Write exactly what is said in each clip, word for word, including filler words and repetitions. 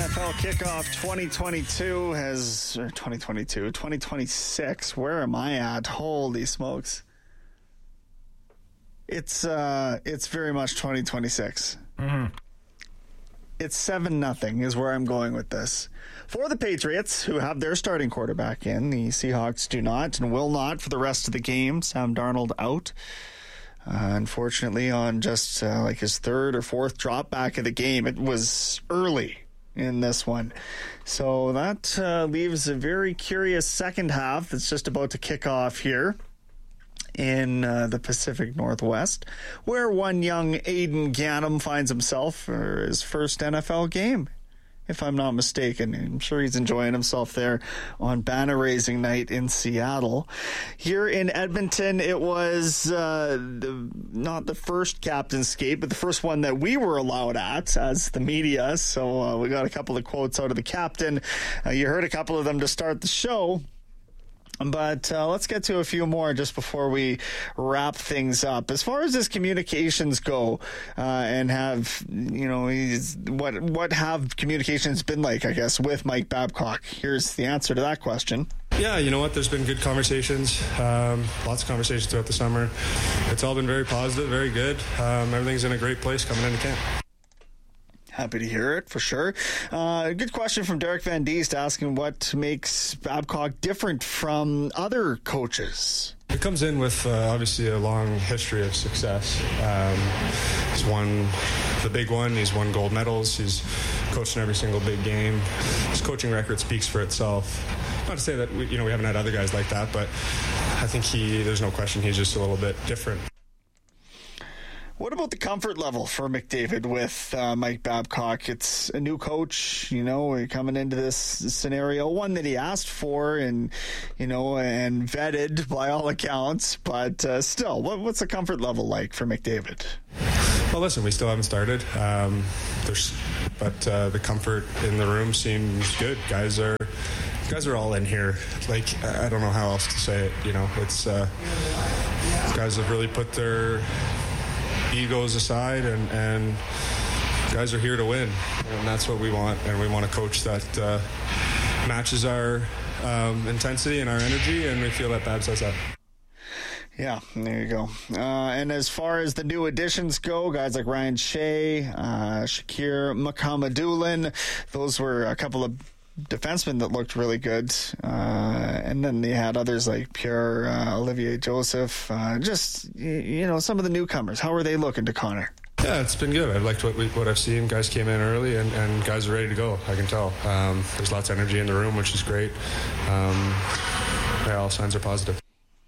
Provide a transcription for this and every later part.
F L kickoff twenty twenty-two has, or twenty twenty-two, twenty twenty-six. Where am I at? Holy smokes. It's, uh, it's very much twenty twenty-six. Mm-hmm. It's seven nothing is where I'm going with this. For the Patriots, who have their starting quarterback in, the Seahawks do not and will not for the rest of the game. Sam Darnold out. Uh, unfortunately, on just uh, like his third or fourth drop back of the game, it was early in this one. So that uh, leaves a very curious second half that's just about to kick off here in uh, the Pacific Northwest, where one young Aiden Gannum finds himself for his first N F L game, if I'm not mistaken. I'm sure he's enjoying himself there on banner raising night in Seattle. Here in Edmonton, it was uh, the, not the first captain's skate, but the first one that we were allowed at as the media. So uh, we got a couple of quotes out of the captain. Uh, you heard a couple of them to start the show. But uh, let's get to a few more just before we wrap things up. As far as his communications go, uh, and have, you know, he's, what what have communications been like, I guess, with Mike Babcock? Here's the answer to that question. Yeah, you know what? There's been good conversations, um, lots of conversations throughout the summer. It's all been very positive, very good. Um, everything's in a great place coming into camp. Happy to hear it, for sure. Uh, good question from Derek Van Diest asking what makes Babcock different from other coaches. He comes in with uh, obviously a long history of success. Um, he's won the big one. He's won gold medals. He's coached in every single big game. His coaching record speaks for itself. Not to say that we, you know we haven't had other guys like that, but I think he. There's no question he's just a little bit different. What about the comfort level for McDavid with uh, Mike Babcock? It's a new coach, you know, coming into this scenario, one that he asked for and, you know, and vetted by all accounts. But uh, still, what, what's the comfort level like for McDavid? Well, listen, we still haven't started. Um, there's, but uh, the comfort in the room seems good. Guys are, guys are all in here. Like, I don't know how else to say it. You know, it's uh, guys have really put their egos aside, and, and guys are here to win, and that's what we want. And we want a coach that uh, matches our um, intensity and our energy, and we feel that Babs has that. Yeah, there you go. Uh, and as far as the new additions go, guys like Ryan Shea, uh, Shakir Mukhamadullin, those were a couple of defensemen that looked really good. Uh, and then they had others like Pierre uh, Olivier Joseph. Uh, just, you know, some of the newcomers. How are they looking to Connor? Yeah, it's been good. I've liked what we, what I've seen. Guys came in early, and, and guys are ready to go. I can tell. Um, there's lots of energy in the room, which is great. Um, yeah, all signs are positive.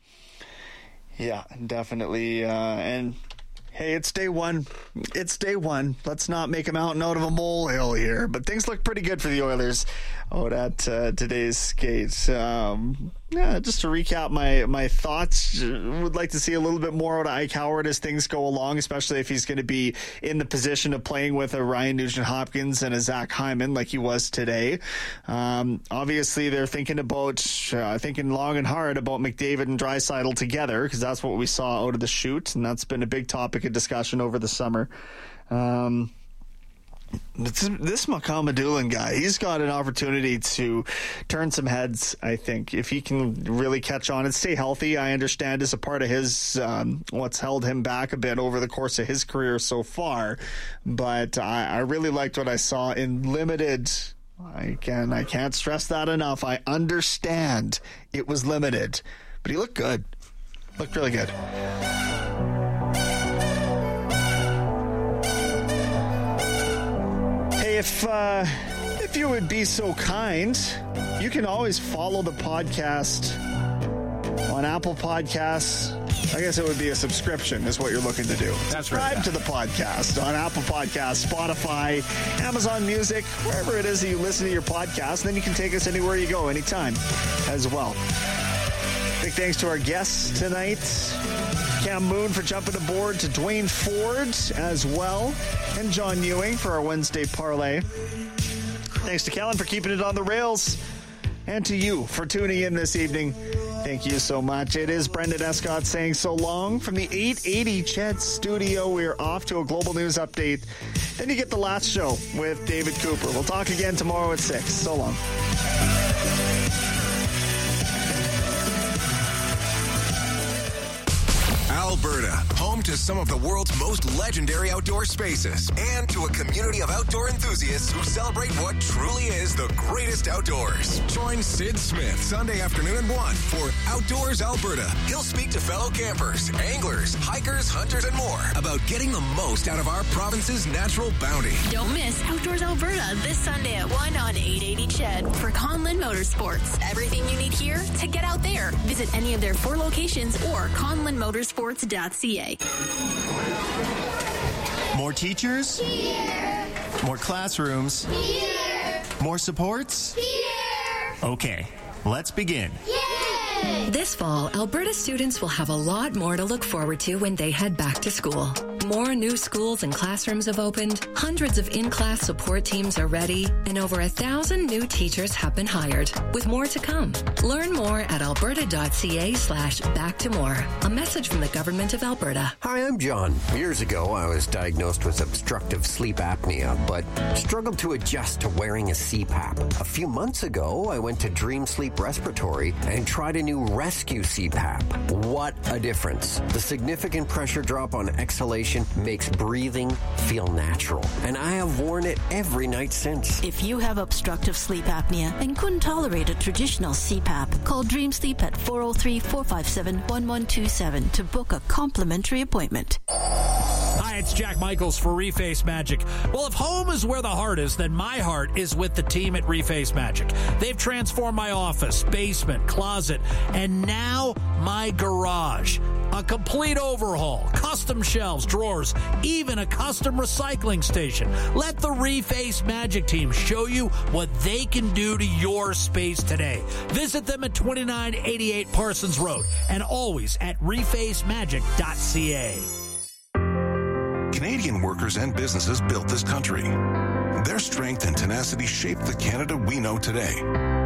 Yeah, definitely. Uh, and hey, it's day one. It's day one. Let's not make a mountain out of a molehill here. But things look pretty good for the Oilers out at uh, today's skate. Um, yeah, just to recap my, my thoughts, would like to see a little bit more out of Ike Howard as things go along, especially if he's going to be in the position of playing with a Ryan Nugent-Hopkins and a Zach Hyman like he was today. Um, obviously, they're thinking about, uh, thinking long and hard about McDavid and Draisaitl together, because that's what we saw out of the shoot, and that's been a big topic of discussion over the summer. Um, This, this Mukhamadullin guy, he's got an opportunity to turn some heads, I think, if he can really catch on and stay healthy. I understand is a part of his, um, what's held him back a bit over the course of his career so far. But I, I really liked what I saw in limited. I can, I can't stress that enough. I understand it was limited, but he looked good. Looked really good. If uh, if you would be so kind, you can always follow the podcast on Apple Podcasts. I guess it would be a subscription is what you're looking to do. That's Subscribe right. to the podcast on Apple Podcasts, Spotify, Amazon Music, wherever it is that you listen to your podcast. Then you can take us anywhere you go, anytime as well. Big thanks to our guests tonight. Cam Moon for jumping aboard, to Dwayne Ford as well, and John Ewing for our Wednesday parlay. Thanks to Kellen for keeping it on the rails, and to you for tuning in this evening. Thank you so much. It is Brendan Escott saying so long from the eight eighty C H E D studio. We're off to a global news update. Then you get the last show with David Cooper. We'll talk again tomorrow at six. So long. Alberta, home to some of the world's most legendary outdoor spaces and to a community of outdoor enthusiasts who celebrate what truly is the greatest outdoors. Join Sid Smith Sunday afternoon at one for Outdoors Alberta. He'll speak to fellow campers, anglers, hikers, hunters, and more about getting the most out of our province's natural bounty. Don't miss Outdoors Alberta this Sunday at one on eight eighty C H E D for Conlin Motorsports. Everything you need here to get out there. Visit any of their four locations or conlin motorsports dot c a. More teachers? Here. More classrooms? Here. More supports? Here. Okay, let's begin. Yay! This fall, Alberta students will have a lot more to look forward to when they head back to school. More new schools and classrooms have opened, hundreds of in-class support teams are ready, and over a thousand new teachers have been hired, with more to come. Learn more at alberta.ca slash back to more. A message from the Government of Alberta. Hi, I'm John. Years ago, I was diagnosed with obstructive sleep apnea, but struggled to adjust to wearing a C PAP. A few months ago, I went to Dream Sleep Respiratory and tried a new Rescue C PAP. What a difference. The significant pressure drop on exhalation makes breathing feel natural, and I have worn it every night since. If you have obstructive sleep apnea and couldn't tolerate a traditional C PAP, call Dream Sleep at four oh three, four five seven, one one two seven to book a complimentary appointment. Hi, it's Jack Michaels for Reface Magic. Well, if home is where the heart is, then my heart is with the team at Reface Magic. They've transformed my office, basement, closet, and now my garage. A complete overhaul, custom shelves, drawers, even a custom recycling station. Let the Reface Magic team show you what they can do to your space today. Visit them at twenty-nine eighty-eight Parsons Road and always at reface magic dot c a. Canadian workers and businesses built this country. Their strength and tenacity shaped the Canada we know today.